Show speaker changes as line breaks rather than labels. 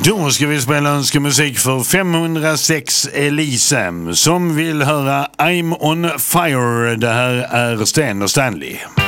Då ska vi spela önskemusik för 506 Elise som vill höra I'm on fire. Det här är Sten och Stanley.